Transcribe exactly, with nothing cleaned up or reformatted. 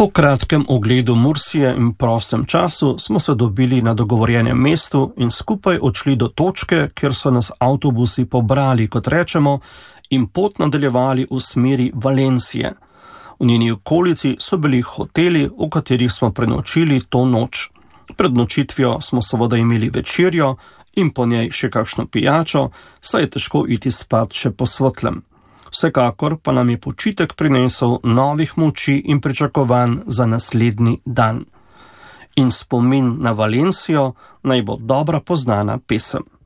Po kratkem ogledu Mursije in prostem času smo se dobili na dogovorjenem mestu in skupaj odšli do točke, kjer so nas avtobusi pobrali, kot rečemo, in pot nadaljevali v smeri Valencije. V njeni okolici so bili hoteli, v katerih smo prenočili to noč. Pred nočitvijo smo seveda imeli večerjo in po njej še kakšno pijačo, saj je težko iti spat še po svetlem. Vsekakor pa nam je počitek prinesel novih moči in pričakovanj za naslednji dan. In spomin na Valencijo naj bo dobra poznana pesem.